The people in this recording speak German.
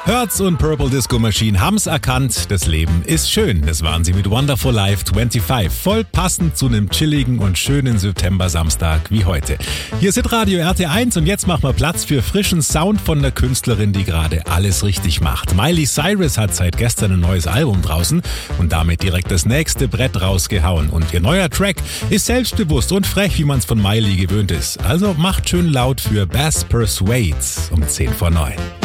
Hertz und Purple Disco Machine haben's erkannt, das Leben ist schön. Das waren sie mit Wonderful Life 25. Voll passend zu einem chilligen und schönen September-Samstag wie heute. Hier ist Radio RT1 und jetzt machen wir Platz für frischen Sound von der Künstlerin, die gerade alles richtig macht. Miley Cyrus hat seit gestern ein neues Album draußen und damit direkt das nächste Brett rausgehauen. Und ihr neuer Track ist selbstbewusst und frech, wie man's von Miley gewöhnt ist. Also macht schön laut für Bass Persuades um 10 vor 9.